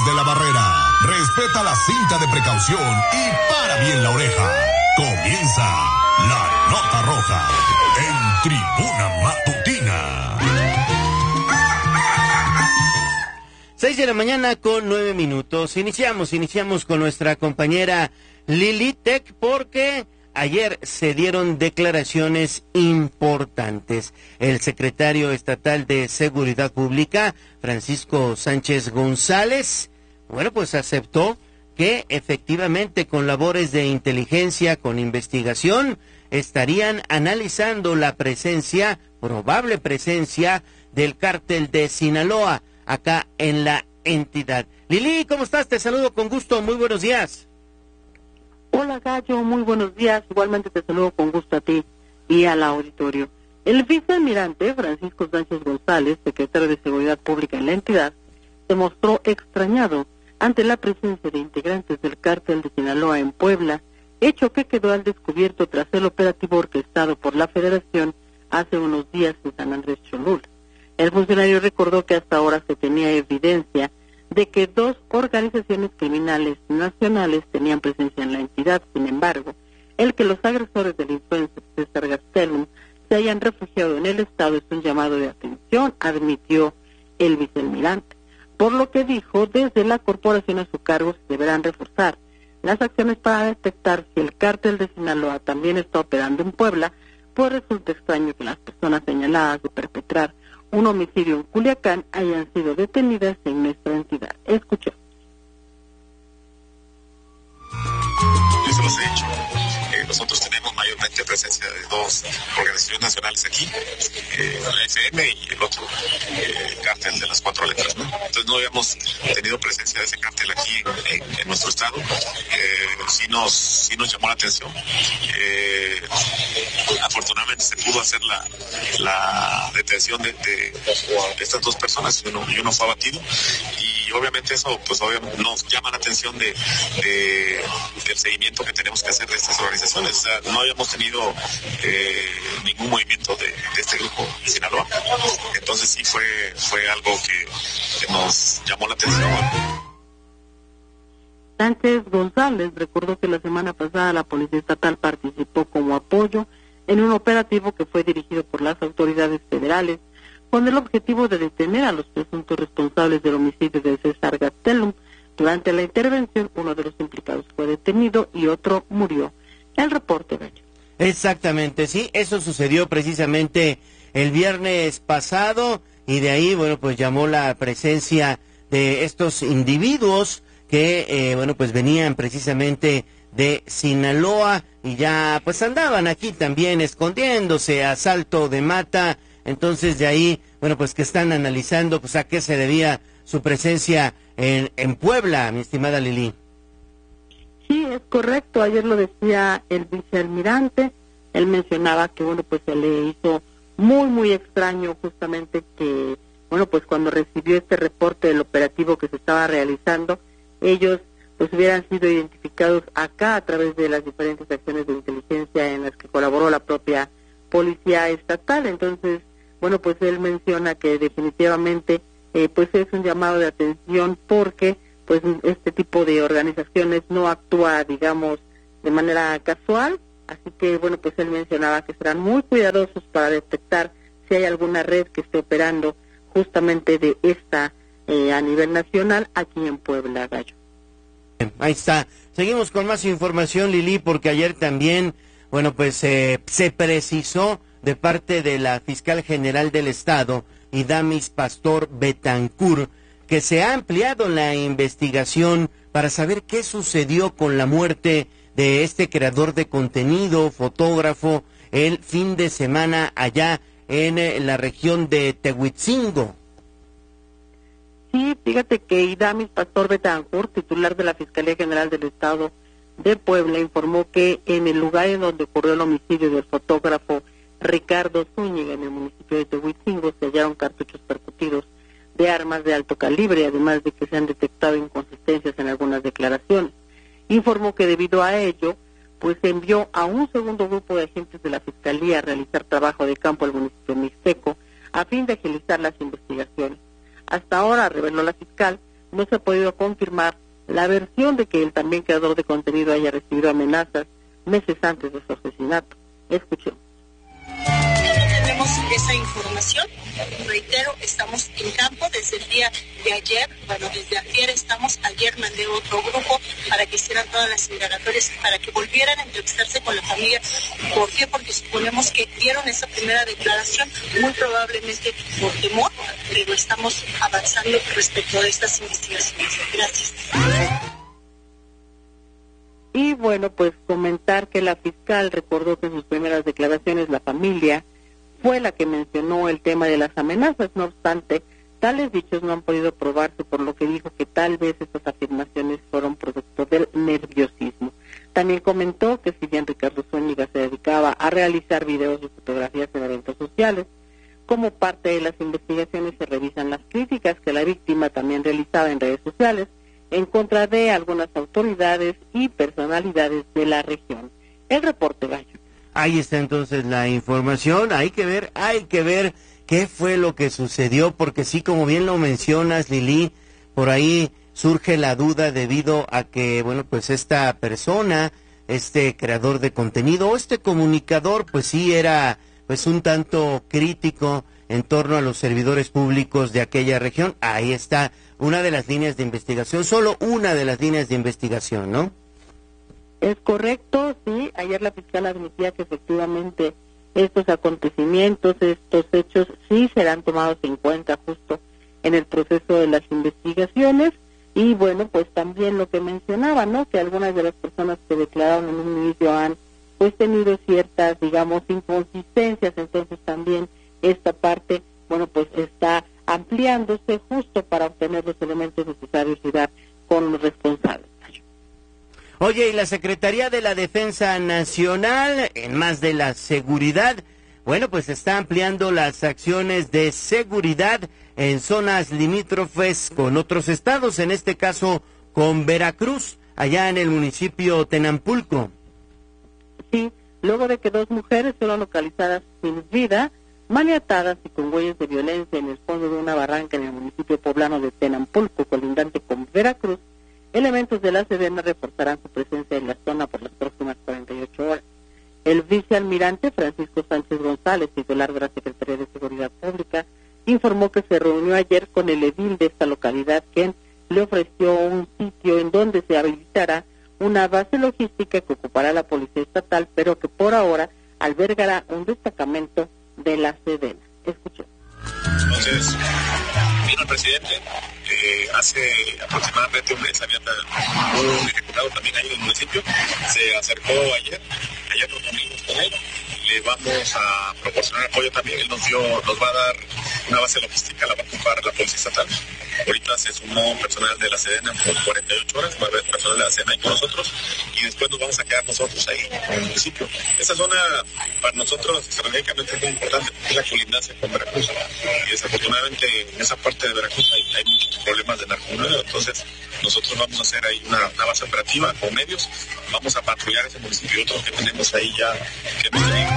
desde la barrera. Respeta la cinta de precaución y para bien la oreja. Comienza la Nota Roja en Tribuna Matutina. 6 de la mañana con 9 minutos. Iniciamos con nuestra compañera Lili Tech porque ayer se dieron declaraciones importantes. El secretario estatal de Seguridad Pública, Francisco Sánchez González, pues aceptó que efectivamente con labores de inteligencia, con investigación, estarían analizando la probable presencia del cártel de Sinaloa acá en la entidad. Lili, ¿cómo estás? Te saludo con gusto, muy buenos días. Hola Gallo, muy buenos días, igualmente te saludo con gusto a ti y al auditorio. El vicealmirante Francisco Sánchez González, secretario de Seguridad Pública en la entidad, se mostró extrañado ante la presencia de integrantes del cártel de Sinaloa en Puebla, hecho que quedó al descubierto tras el operativo orquestado por la Federación hace unos días en San Andrés Cholula. El funcionario recordó que hasta ahora se tenía evidencia de que 2 organizaciones criminales nacionales tenían presencia en la entidad. Sin embargo, el que los agresores del influencer César Gastelum se hayan refugiado en el estado es un llamado de atención, admitió el vicealmirante. Por lo que dijo, desde la corporación a su cargo se deberán reforzar las acciones para detectar si el cártel de Sinaloa también está operando en Puebla, pues resulta extraño que las personas señaladas de perpetrar un homicidio en Culiacán hayan sido detenidas en nuestra entidad. Escuchó. Yo se los he dicho. Nosotros tenemos mayormente presencia de 2 organizaciones nacionales aquí, la FM y el otro, el cártel de las 4 letras, ¿no? Entonces no habíamos tenido presencia de ese cártel aquí en nuestro estado. Sí nos llamó la atención. Afortunadamente se pudo hacer la detención de estas 2 personas y uno fue abatido, y obviamente eso nos llama la atención del seguimiento que tenemos que hacer de estas organizaciones. O sea, no habíamos tenido ningún movimiento de este grupo de Sinaloa, entonces sí fue algo que nos llamó la atención. Sánchez González recordó que la semana pasada la Policía Estatal participó como apoyo en un operativo que fue dirigido por las autoridades federales con el objetivo de detener a los presuntos responsables del homicidio de César Gastelum. Durante la intervención, uno de los implicados fue detenido y otro murió. El reporte, Gallo. Exactamente, sí, eso sucedió precisamente el viernes pasado y de ahí, pues llamó la presencia de estos individuos que, pues venían precisamente de Sinaloa y ya pues andaban aquí también escondiéndose a Salto de Mata. Entonces de ahí, pues que están analizando pues a qué se debía su presencia en Puebla, mi estimada Lili. Sí, es correcto, ayer lo decía el vicealmirante, él mencionaba que pues se le hizo muy extraño justamente que, pues cuando recibió este reporte del operativo que se estaba realizando, ellos pues hubieran sido identificados acá a través de las diferentes acciones de inteligencia en las que colaboró la propia Policía Estatal. Entonces, pues él menciona que definitivamente pues es un llamado de atención porque pues este tipo de organizaciones no actúa, digamos, de manera casual, así que pues él mencionaba que serán muy cuidadosos para detectar si hay alguna red que esté operando justamente de esta a nivel nacional aquí en Puebla, Gallo. Ahí está. Seguimos con más información, Lili, porque ayer también, pues se precisó de parte de la Fiscal General del Estado, Idamis Pastor Betancur, que se ha ampliado la investigación para saber qué sucedió con la muerte de este creador de contenido, fotógrafo, el fin de semana allá en la región de Tehuitzingo. Sí, fíjate que Idamis Pastor Betancur, titular de la Fiscalía General del Estado de Puebla, informó que en el lugar en donde ocurrió el homicidio del fotógrafo Ricardo Zúñiga, en el municipio de Tehuitzingo, se hallaron cartuchos percutidos de armas de alto calibre, además de que se han detectado inconsistencias en algunas declaraciones. Informó que debido a ello, pues envió a un segundo grupo de agentes de la Fiscalía a realizar trabajo de campo al municipio mixteco a fin de agilizar las investigaciones. Hasta ahora, reveló la fiscal, no se ha podido confirmar la versión de que el también creador de contenido haya recibido amenazas meses antes de su asesinato. Escuchemos. Tenemos esa información, reitero, estamos en campo desde el día de ayer, desde ayer estamos, ayer mandé otro grupo para que hicieran todas las indagatorias, para que volvieran a entrevistarse con la familia. ¿Por qué? Porque suponemos que dieron esa primera declaración, muy probablemente por temor, pero estamos avanzando respecto a estas investigaciones. Gracias. Y bueno, pues comentar que la fiscal recordó que en sus primeras declaraciones la familia fue la que mencionó el tema de las amenazas. No obstante, tales dichos no han podido probarse, por lo que dijo que tal vez estas afirmaciones fueron producto del nerviosismo. También comentó que si bien Ricardo Zúñiga se dedicaba a realizar videos y fotografías en eventos sociales, como parte de las investigaciones se revisan las críticas que la víctima también realizaba en redes sociales en contra de algunas autoridades y personalidades de la región. El reporte, Gallo. Ahí está entonces la información. Hay que ver qué fue lo que sucedió, porque sí, como bien lo mencionas, Lili, por ahí surge la duda debido a que, bueno, pues esta persona, este creador de contenido, este comunicador, pues sí era pues un tanto crítico en torno a los servidores públicos de aquella región. Ahí está una de las líneas de investigación, solo una de las líneas de investigación, ¿no? Es correcto, sí. Ayer la fiscal admitía que efectivamente estos acontecimientos, estos hechos, sí serán tomados en cuenta justo en el proceso de las investigaciones. Y bueno, pues también lo que mencionaba, ¿no? Que algunas de las personas que declararon en un inicio han pues tenido ciertas, digamos, inconsistencias. Entonces también esta parte, bueno, pues está ampliándose justo para obtener los elementos necesarios y dar con los responsables. Oye, y la Secretaría de la Defensa Nacional, en más de la seguridad, bueno, pues está ampliando las acciones de seguridad en zonas limítrofes con otros estados, en este caso con Veracruz, allá en el municipio Tenampulco. Sí, luego de que 2 mujeres fueron localizadas sin vida, maniatadas y con huellas de violencia en el fondo de una barranca en el municipio poblano de Tenampulco, colindante con Veracruz, elementos de la Sedena reforzarán su presencia en la zona por las próximas 48 horas. El vicealmirante Francisco Sánchez González, titular de la Secretaría de Seguridad Pública, informó que se reunió ayer con el edil de esta localidad, quien le ofreció un sitio en donde se habilitará una base logística que ocupará la Policía Estatal, pero que por ahora albergará un destacamento de la Sedena. Escuchen. Entonces, vino el presidente, hace aproximadamente un mes había un ejecutado también ahí en el municipio, se acercó ayer nos reunimos con él, le vamos a proporcionar apoyo también, él nos va a dar una base logística, la va a ocupar la Policía Estatal. Ahorita se sumó personal de la Sedena por 48 horas, va a haber personal de la Sedena ahí con nosotros, y después nos vamos a quedar nosotros ahí en el municipio. Esa zona para nosotros estratégicamente es muy importante porque es la colindancia con Veracruz, y desafortunadamente en esa parte de Veracruz hay muchos problemas de narcomenudeo. Entonces nosotros vamos a hacer ahí una base operativa con medios, vamos a patrullar ese municipio y otros que tenemos ahí ya que hemos tenido.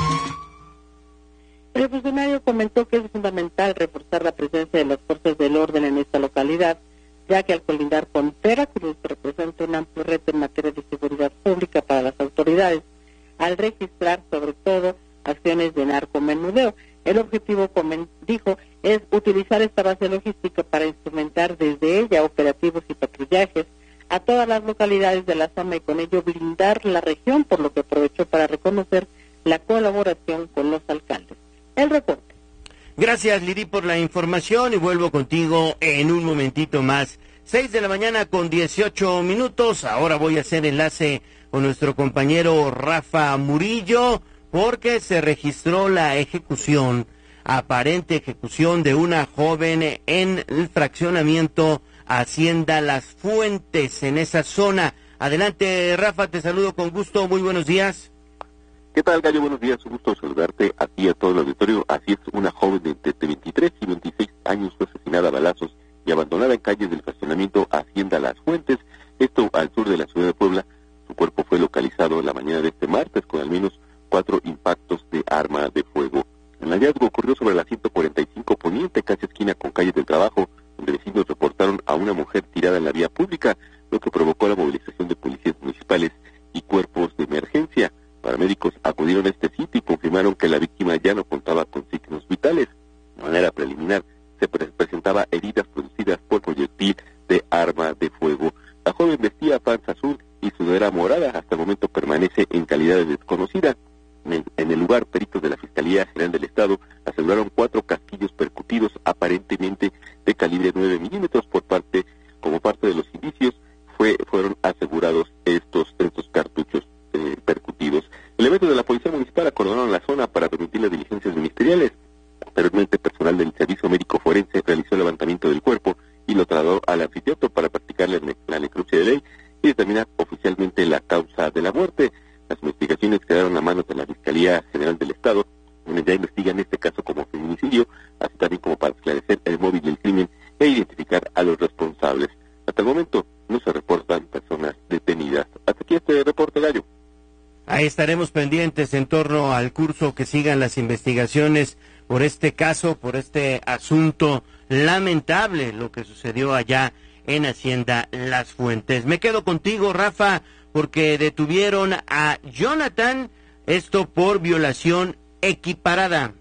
El funcionario comentó que es fundamental reforzar la presencia de las fuerzas del orden en esta localidad, ya que al colindar con Veracruz representa un amplio reto en materia de seguridad pública para las autoridades, al registrar sobre todo acciones de narcomenudeo. El objetivo, dijo, es utilizar esta base logística para instrumentar desde ella operativos y patrullajes a todas las localidades de la zona y con ello blindar la región, por lo que aprovechó para reconocer la colaboración con los alcaldes. El reporte. Gracias, Lili, por la información y vuelvo contigo en un momentito más. 6 de la mañana con 18 minutos. Ahora voy a hacer enlace con nuestro compañero Rafa Murillo porque se registró la aparente ejecución de una joven en el fraccionamiento Hacienda Las Fuentes, en esa zona. Adelante, Rafa, te saludo con gusto. Muy buenos días. ¿Qué tal, Gallo? Buenos días, un gusto saludarte a ti y a todo el auditorio. Así es, una joven de entre 23 y 26 años fue asesinada a balazos y abandonada en calles del fraccionamiento Hacienda Las Fuentes, esto al sur de la ciudad de Puebla. Su cuerpo fue localizado la mañana de este martes con al menos 4 impactos de arma de fuego. El hallazgo ocurrió sobre la 145 Poniente, casi esquina con Calles del Trabajo, donde vecinos reportaron a una mujer tirada en la vía pública, lo que provocó la movilización de policías municipales y cuerpos de emergencia. Paramédicos acudieron a este sitio y confirmaron que la víctima ya no contaba con signos vitales. De manera preliminar, se presentaba heridas producidas por proyectil de arma de fuego. La joven vestía panza azul y sudadera morada. Hasta el momento permanece en calidad de desconocida. En el lugar, peritos de la Fiscalía General del Estado aseguraron 4 casquillos percutidos, aparentemente de calibre 9 milímetros. Como parte de los indicios, fueron asegurados estos cartuchos percutidos. Elementos de la Policía Municipal acordonaron la zona para permitir las diligencias ministeriales. Posteriormente, personal del Servicio Médico Forense realizó el levantamiento del cuerpo y lo trasladó al anfiteatro para practicar la necropsia de ley y determinar oficialmente la causa de la muerte. Las investigaciones quedaron a manos de la Fiscalía General del Estado, donde ya investigan este caso como feminicidio, así también como para esclarecer el móvil del crimen e identificar a los responsables. Hasta el momento no se reportan personas detenidas. Hasta aquí este reporte, Gallo. Ahí estaremos pendientes en torno al curso que sigan las investigaciones por este caso, por este asunto lamentable, lo que sucedió allá en Hacienda Las Fuentes. Me quedo contigo, Rafa, porque detuvieron a Jonathan, esto por violación equiparada.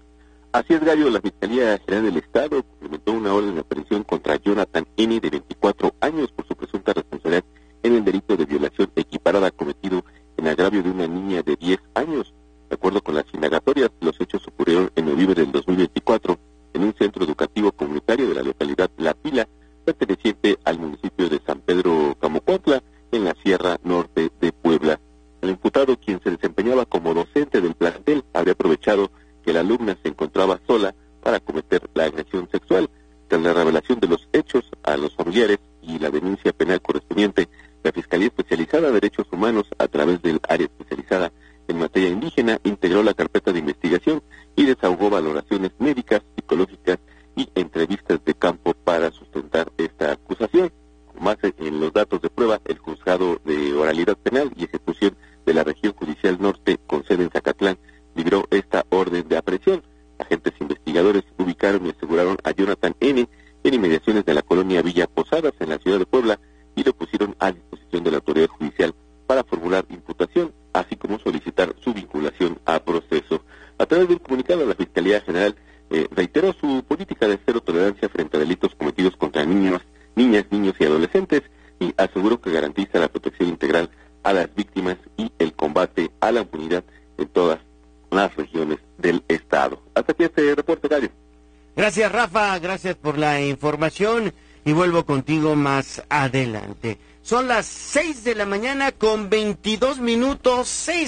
Así es, Gallo. La Fiscalía General del Estado cumplimentó una orden de aprehensión contra Jonathan N., de 24 años, por su presunta responsabilidad en el delito de violación equiparada cometido en agravio de una niña de 10 años. De acuerdo con las indagatorias, los hechos ocurrieron en noviembre del 2024 en un centro educativo comunitario de la localidad La Pila, perteneciente al municipio de San Pedro Camocuautla, en la Sierra Norte de Puebla. El imputado, quien se desempeñaba como docente del plantel, habría aprovechado que la alumna se encontraba sola para cometer la agresión sexual. Tras la revelación de los hechos a los familiares y la denuncia penal correspondiente, la Fiscalía Especializada de Derechos Humanos, a través del área especializada en materia indígena, integró la carpeta de investigación y desahogó valoraciones médicas, psicológicas y entrevistas de campo para sustentar esta acusación. Con base en los datos de prueba, el Juzgado de Oralidad Penal y Ejecución de la Región Judicial Norte, con sede en Zacatlán, libró esta orden de aprehensión. Agentes investigadores ubicaron y aseguraron a Jonathan N. en inmediaciones de la colonia Villa Posadas, en la ciudad de Puebla, y lo pusieron a disposición de la autoridad judicial para formular imputación, así como solicitar su vinculación a proceso. A través de un comunicado, la Fiscalía General reiteró su política de cero tolerancia frente a delitos cometidos contra niños, niñas, niños y adolescentes, y aseguró que garantiza la protección integral a las víctimas y el combate a la impunidad en todas las regiones del Estado. Hasta aquí este reporte, Gallo. Gracias, Rafa, gracias por la información y vuelvo contigo más adelante. Son las 6 de la mañana con 22 minutos,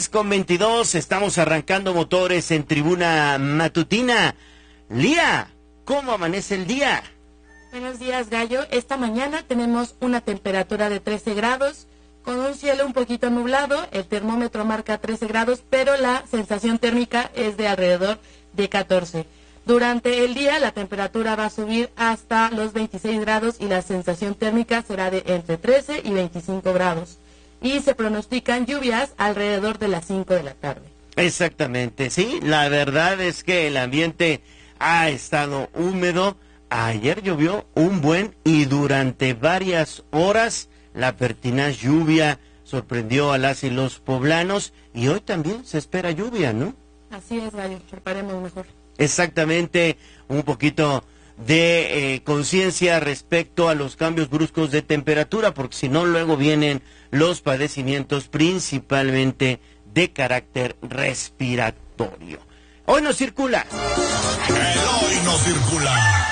6:22, estamos arrancando motores en Tribuna Matutina. Lía, ¿cómo amanece el día? Buenos días, Gallo. Esta mañana tenemos una temperatura de 13 grados, con un cielo un poquito nublado. El termómetro marca 13 grados, pero la sensación térmica es de alrededor de 14. Durante el día la temperatura va a subir hasta los 26 grados y la sensación térmica será de entre 13 y 25 grados. Y se pronostican lluvias alrededor de las 5 de la tarde. Exactamente, sí. La verdad es que el ambiente ha estado húmedo. Ayer llovió un buen y durante varias horas la pertinaz lluvia sorprendió a las y los poblanos y hoy también se espera lluvia, ¿no? Así es, Gallo, preparemos mejor. Exactamente, un poquito de conciencia respecto a los cambios bruscos de temperatura, porque si no luego vienen los padecimientos principalmente de carácter respiratorio. Hoy no circula. Hoy no circula.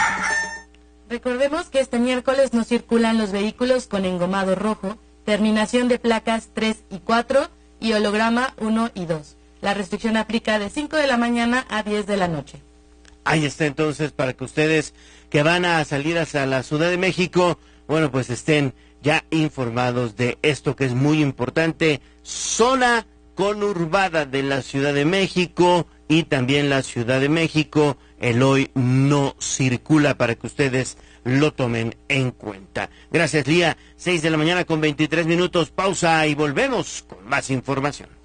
Recordemos que este miércoles no circulan los vehículos con engomado rojo, terminación de placas 3 y 4 y holograma 1 y 2. La restricción aplica de 5 de la mañana a 10 de la noche. Ahí está entonces para que ustedes que van a salir hacia la Ciudad de México, bueno, pues estén ya informados de esto que es muy importante. Zona conurbada de la Ciudad de México y también la Ciudad de México, el hoy no circula para que ustedes lo tomen en cuenta. Gracias, Lía. 6 de la mañana con 23 minutos, pausa y volvemos con más información.